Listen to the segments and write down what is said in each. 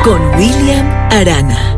con William Arana.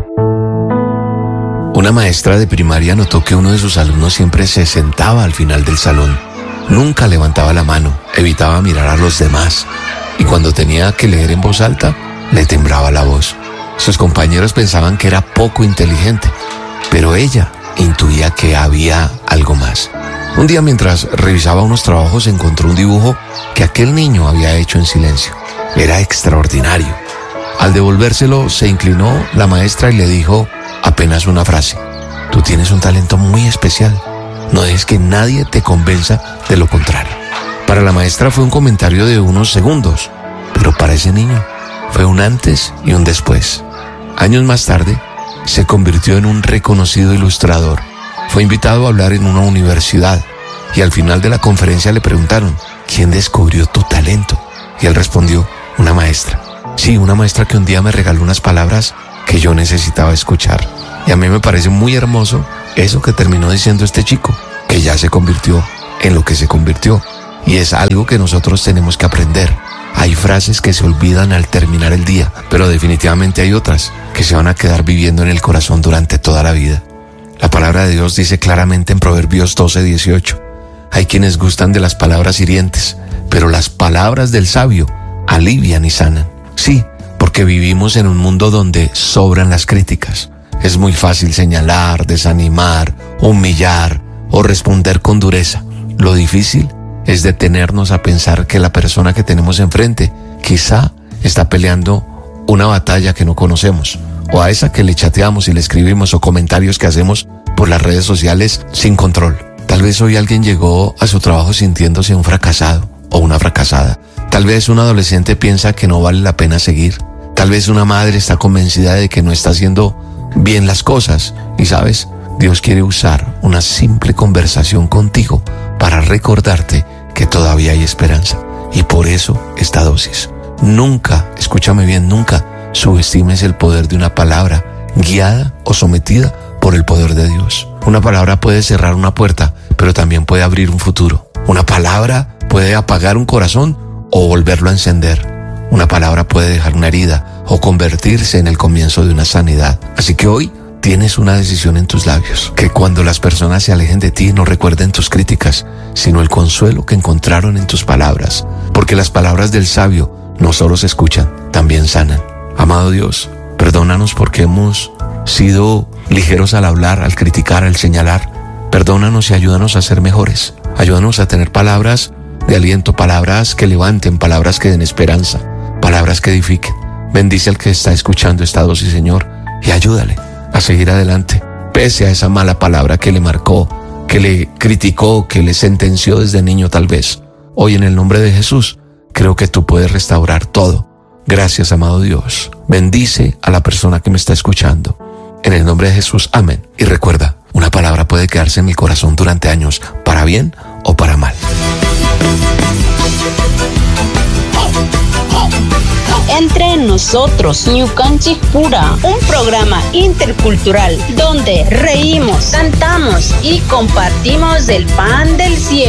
Una maestra de primaria notó que uno de sus alumnos siempre se sentaba al final del salón. Nunca levantaba la mano, evitaba mirar a los demás. Y cuando tenía que leer en voz alta, le temblaba la voz. Sus compañeros pensaban que era poco inteligente, pero ella intuía que había algo más. Un día, mientras revisaba unos trabajos, encontró un dibujo que aquel niño había hecho en silencio. Era extraordinario. Al devolvérselo, se inclinó la maestra y le dijo apenas una frase: tú tienes un talento muy especial. No dejes que nadie te convenza de lo contrario. Para la maestra fue un comentario de unos segundos, pero para ese niño fue un antes y un después. Años más tarde, se convirtió en un reconocido ilustrador. Fue invitado a hablar en una universidad y al final de la conferencia le preguntaron: ¿quién descubrió tu talento? Y él respondió: una maestra. Sí, una maestra que un día me regaló unas palabras que yo necesitaba escuchar. Y a mí me parece muy hermoso eso que terminó diciendo este chico, que ya se convirtió en lo que se convirtió. Y es algo que nosotros tenemos que aprender. Hay frases que se olvidan al terminar el día, pero definitivamente hay otras que se van a quedar viviendo en el corazón durante toda la vida. La palabra de Dios dice claramente en Proverbios 12:18: hay quienes gustan de las palabras hirientes, pero las palabras del sabio alivian y sanan. Sí, porque vivimos en un mundo donde sobran las críticas. Es muy fácil señalar, desanimar, humillar o responder con dureza. Lo difícil es detenernos a pensar que la persona que tenemos enfrente quizá está peleando una batalla que no conocemos, o a esa que le chateamos y le escribimos, o comentarios que hacemos por las redes sociales sin control. Tal vez hoy alguien llegó a su trabajo sintiéndose un fracasado o una fracasada. Tal vez un adolescente piensa que no vale la pena seguir. Tal vez una madre está convencida de que no está haciendo bien las cosas. Y sabes, Dios quiere usar una simple conversación contigo para recordarte que todavía hay esperanza. Y por eso esta dosis. Nunca, escúchame bien, nunca subestimes el poder de una palabra guiada o sometida por el poder de Dios. Una palabra puede cerrar una puerta, pero también puede abrir un futuro. Una palabra puede apagar un corazón o volverlo a encender. Una palabra puede dejar una herida o convertirse en el comienzo de una sanidad. Así que hoy tienes una decisión en tus labios, que cuando las personas se alejen de ti no recuerden tus críticas, sino el consuelo que encontraron en tus palabras, porque las palabras del sabio no solo se escuchan, también sanan. Amado Dios, perdónanos porque hemos sido ligeros al hablar, al criticar, al señalar. Perdónanos y ayúdanos a ser mejores. Ayúdanos a tener palabras de aliento, palabras que levanten, palabras que den esperanza, palabras que edifiquen. Bendice al que está escuchando esta dosis, Señor, y ayúdale a seguir adelante, pese a esa mala palabra que le marcó, que le criticó, que le sentenció desde niño tal vez. Hoy, en el nombre de Jesús, creo que tú puedes restaurar todo. Gracias, amado Dios. Bendice a la persona que me está escuchando. En el nombre de Jesús, amén. Y recuerda, una palabra puede quedarse en mi corazón durante años, para bien o para mal. Entre nosotros, Ñucanchis Pura, un programa intercultural donde reímos, cantamos y compartimos el pan del cielo.